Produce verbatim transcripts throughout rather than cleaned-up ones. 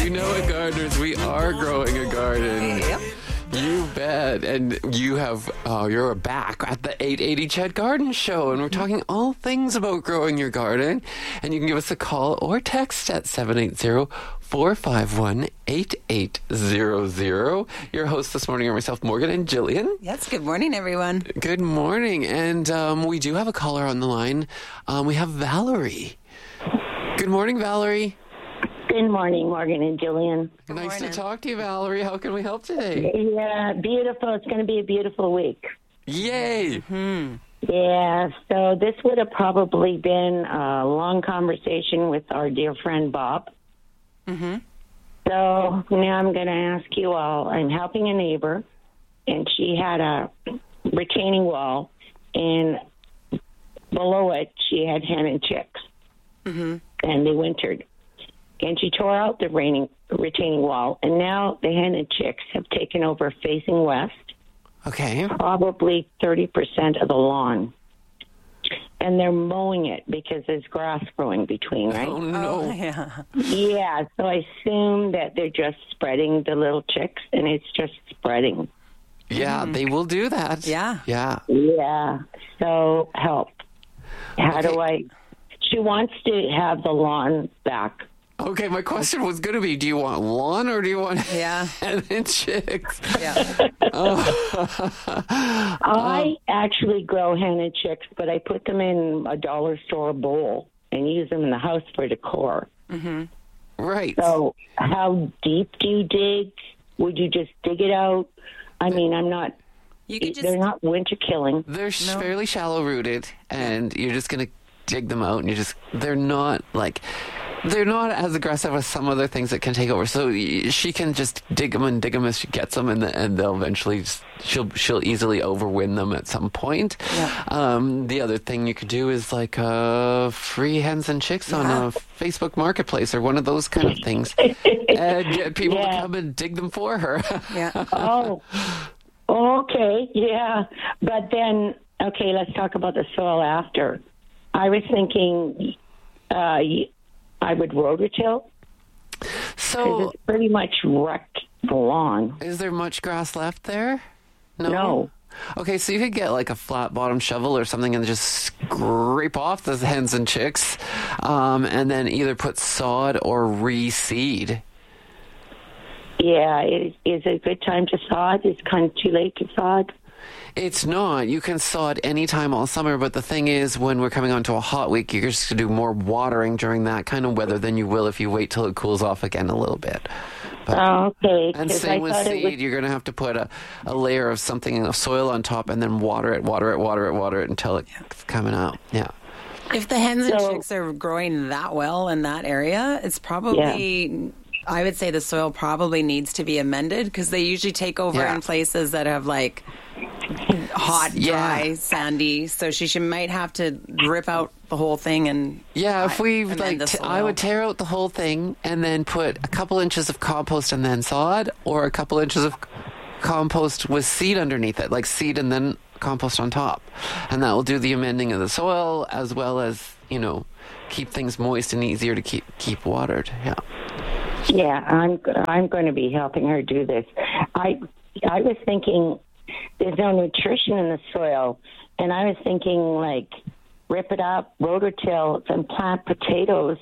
You know it, gardeners. We are growing a garden. Yep. You bet. And you have, uh, you're back at the eight eighty Ched Garden Show, and we're talking all things about growing your garden. And you can give us a call or text at seven eight zero, four five one, eight eight zero zero. Your hosts this morning are myself, Morgan, and Jillian. Yes, good morning, everyone. Good morning. And um, we do have a caller on the line. Um, we have Valerie. Good morning, Valerie. Good morning, Morgan and Jillian. Good nice morning. to talk to you, Valerie. How can we help today? Yeah, beautiful. It's going to be a beautiful week. Yay! Hmm. Yeah, so this would have probably been a long conversation with our dear friend Bob. Mm-hmm. So now I'm going to ask you all. I'm helping a neighbor, and she had a retaining wall, and below it she had hen and chicks, Mm-hmm. and they wintered. And she tore out the raining, retaining wall, and now the hen and chicks have taken over facing west, Okay. probably thirty percent of the lawn. And they're mowing it because there's grass growing between, right? Oh, no. Oh, yeah. Yeah, so I assume that they're just spreading the little chicks, and it's just spreading. Yeah, they will do that. Yeah. Yeah. Yeah, so help. How do Okay. I... She wants to have the lawn back. Okay, my question was going to be, do you want lawn or do you want Yeah. hen and chicks? Yeah. I actually grow hen and chicks, but I put them in a dollar store bowl and use them in the house for decor. Right. So how deep do you dig? Would you just dig it out? I mean, I'm not... You could just... They're not winter killing. They're sh- No. fairly shallow rooted, and you're just going to dig them out, and you just, they're not like... They're not as aggressive as some other things that can take over. So y- she can just dig them and dig them as she gets them, and, the, and they'll eventually just, she'll she'll easily overwin them at some point. Yeah. Um, the other thing you could do is like uh, free hens and chicks on Yeah. a Facebook Marketplace or one of those kind of things, and get people to Yeah. come and dig them for her. Yeah. Oh, okay, yeah. But then, okay, let's talk about the soil after. I was thinking uh, I would rototill because So, it's pretty much wrecked the lawn. is there much grass left there? No. Okay, so you could get like a flat bottom shovel or something and just scrape off the hens and chicks, um, and then either put sod or reseed. Yeah, is, is it a good time to sod? Is it kind of too late to sod? It's not. You can sod anytime all summer, but the thing is, when we're coming onto a hot week, you're just going to do more watering during that kind of weather than you will if you wait till it cools off again a little bit. But, Oh, okay. and 'cause same I with thought it seed. was- You're going to have to put a, a layer of something, of soil on top, and then water it, water it, water it, water it until it's coming out. Yeah. If the hens and So- chicks are growing that well in that area, it's probably... I would say the soil probably needs to be amended because they usually take over Yeah. in places that have like hot, dry, Yeah. sandy. So she should, might have to rip out the whole thing and Yeah, if we amend like, the t- soil. I would tear out the whole thing and then put a couple inches of compost and then sod, or a couple inches of compost with seed underneath it, like seed and then compost on top, and that will do the amending of the soil as well as, you know, keep things moist and easier to keep keep watered. Yeah. Yeah, I'm I'm going to be helping her do this. I I was thinking there's no nutrition in the soil, and I was thinking like rip it up, rototill, and plant potatoes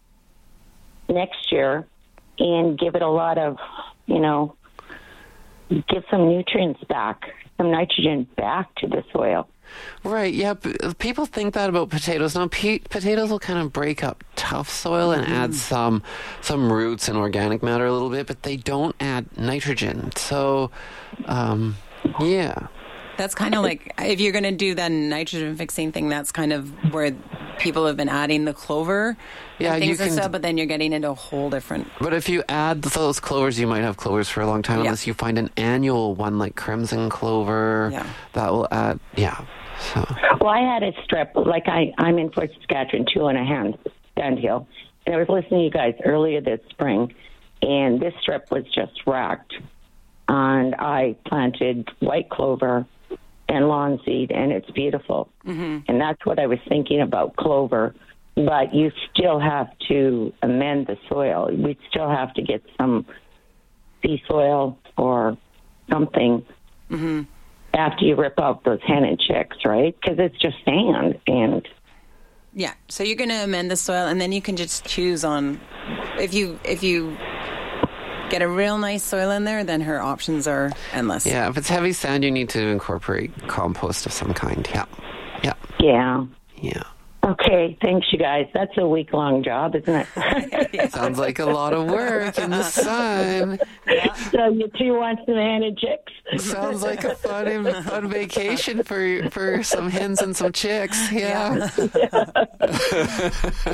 next year, and give it a lot of, you know, give some nutrients back, some nitrogen back to the soil. Right, yeah. p- People think that about potatoes. Now, pe- potatoes will kind of break up tough soil and add some some roots and organic matter a little bit, but they don't add nitrogen. So, um, yeah. That's kind of like if you're going to do that nitrogen fixing thing, that's kind of where people have been adding the clover Yeah, and you things and can- stuff, but then you're getting into a whole different... But if you add those clovers, you might have clovers for a long time, Yeah. unless you find an annual one like crimson clover. Yeah. That will add, yeah. So, Well, I had a strip, like I, I'm in Fort Saskatchewan, too, on a hand, stand hill. And I was listening to you guys earlier this spring, and this strip was just wrecked. And I planted white clover and lawn seed, and it's beautiful. Mm-hmm. And that's what I was thinking about, clover but you still have to amend the soil. We still have to get some sea soil or something mm-hmm. after you rip out those hen and chicks, right? Because it's just sand. And yeah, so you're going to amend the soil, and then you can just choose on if you if you get a real nice soil in there, then her options are endless. Yeah, if it's heavy sand, you need to incorporate compost of some kind. Yeah, yeah, yeah, yeah. Okay, thanks, you guys. That's a week-long job, isn't it? Sounds like a lot of work in the sun. Yeah. So you two want some hen and chicks? Sounds like a fun, fun vacation for for some hens and some chicks. Yeah. yeah.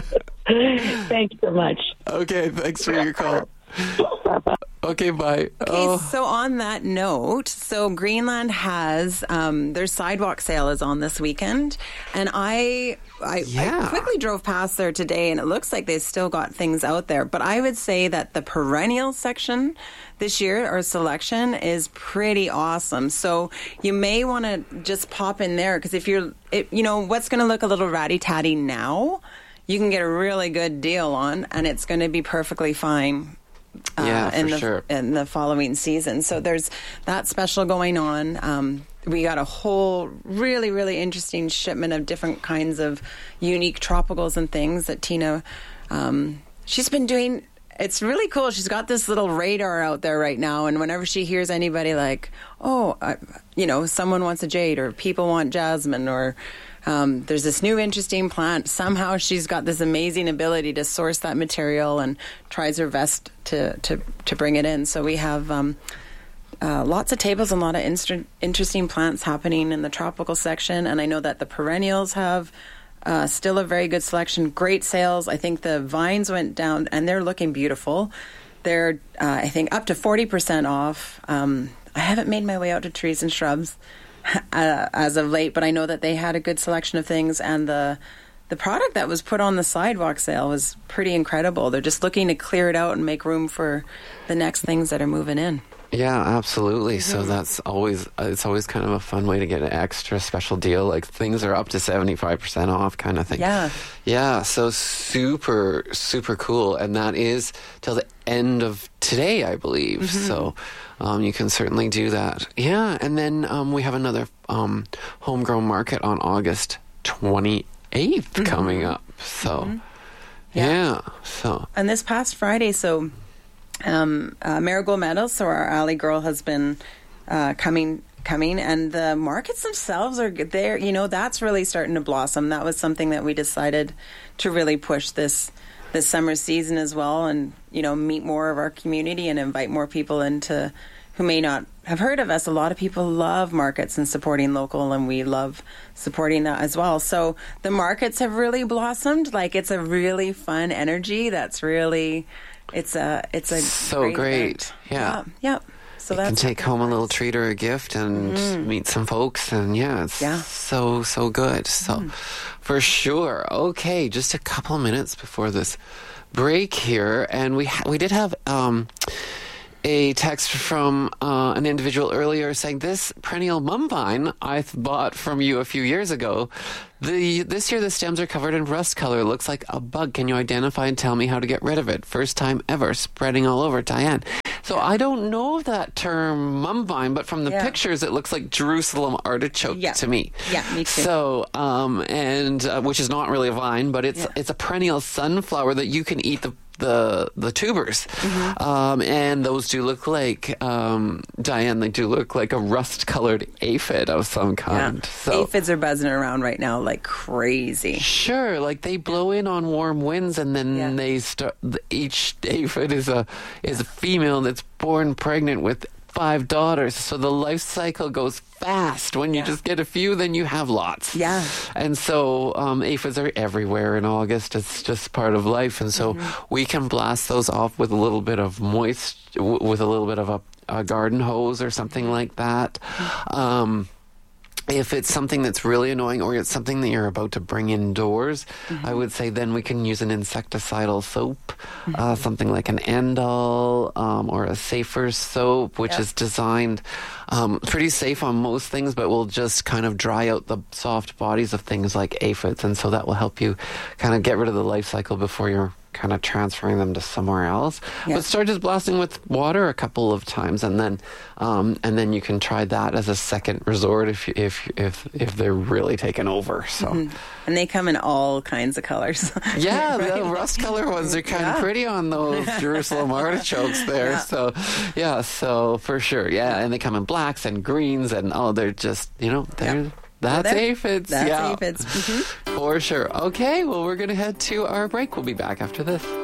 Thanks so much. Okay, thanks for your call. Bye-bye. Okay, bye. Okay, oh. so on that note, so Greenland has um, their sidewalk sale is on this weekend, and I I, yeah. I quickly drove past there today, and it looks like they've still got things out there. But I would say that the perennial section this year, or selection, is pretty awesome. So you may want to just pop in there, because if you're, it, you know, what's going to look a little ratty-tatty now, you can get a really good deal on, and it's going to be perfectly fine. Uh, yeah, in for the sure. in the following season. So there's that special going on. Um, we got a whole really, really interesting shipment of different kinds of unique tropicals and things that Tina, um, she's been doing. It's really cool. She's got this little radar out there right now, and whenever she hears anybody like, oh, I, you know, someone wants a jade, or people want jasmine, or Um, there's this new interesting plant. Somehow she's got this amazing ability to source that material and tries her best to, to, to bring it in. So we have um, uh, lots of tables and a lot of inst- interesting plants happening in the tropical section. And I know that the perennials have uh, still a very good selection. Great sales. I think the vines went down, and they're looking beautiful. They're, uh, I think, up to forty percent off. Um, I haven't made my way out to trees and shrubs Uh, as of late, but I know that they had a good selection of things, and the the product that was put on the sidewalk sale was pretty incredible. They're just looking to clear it out and make room for the next things that are moving in. Yeah, absolutely. Mm-hmm. So that's always, it's always kind of a fun way to get an extra special deal. Like things are up to seventy-five percent off kind of thing. Yeah. Yeah. So super, super cool. And that is till the end of today, I believe. Mm-hmm. So um, you can certainly do that. Yeah. And then um, we have another um, homegrown market on August twenty-eighth mm-hmm. coming up. So mm-hmm. yeah. yeah. So. And this past Friday, so Um, uh, Marigold Meadows, so our alley girl has been uh, coming, coming, and the markets themselves are there. You know, that's really starting to blossom. That was something that we decided to really push this this summer season as well, and you know, meet more of our community and invite more people into who may not have heard of us. A lot of people love markets and supporting local, and we love supporting that as well. So the markets have really blossomed. Like, it's a really fun energy. That's really. It's a it's a so great, great. Yeah. yeah, yeah. So you that's can take home a little treat or a gift and mm. meet some folks, and yeah, it's yeah. so so good. So mm. for sure. Okay, just a couple minutes before this break here, and we ha- we did have um, a text from uh, an individual earlier saying, "This perennial mum vine I bought from you a few years ago. The this year the stems are covered in rust color. It looks like a bug. Can you identify and tell me how to get rid of it? First time ever, spreading all over, Diane." So I don't know that term mum vine, but from the yeah. pictures it looks like Jerusalem artichoke yeah. to me. Yeah, me too. So um, and uh, which is not really a vine, but it's yeah. it's a perennial sunflower that you can eat the. the the tubers mm-hmm. um, and those do look like um, Diane they do look like a rust colored aphid of some kind. Yeah. So aphids are buzzing around right now like crazy. Sure, like they blow in on warm winds, and then yeah. they start. Each aphid is a is a female that's born pregnant with five daughters, so the life cycle goes fast. When you yeah. just get a few, then you have lots. Yeah. And so um, aphids are everywhere in August. It's just part of life, and so mm-hmm. we can blast those off with a little bit of moist, w- with a little bit of a, a garden hose or something like that. Um, If it's something that's really annoying or it's something that you're about to bring indoors, mm-hmm. I would say then we can use an insecticidal soap, mm-hmm. uh, something like an Andal um, or a Safer soap, which yep. is designed um, pretty safe on most things, but will just kind of dry out the soft bodies of things like aphids. And so that will help you kind of get rid of the life cycle before you're kind of transferring them to somewhere else. Yep. But start just blasting with water a couple of times, and then um, and then you can try that as a second resort if you, if if if they're really taken over. So, mm-hmm. and they come in all kinds of colors. Yeah, right? The rust color ones are kind yeah. of pretty on those Jerusalem artichokes there. Yeah. So, yeah, so for sure, yeah, and they come in blacks and greens, and oh, they're just you know they're. Yep. That's well, aphids. That's yeah. aphids. Mm-hmm. For sure. Okay, well, we're going to head to our break. We'll be back after this.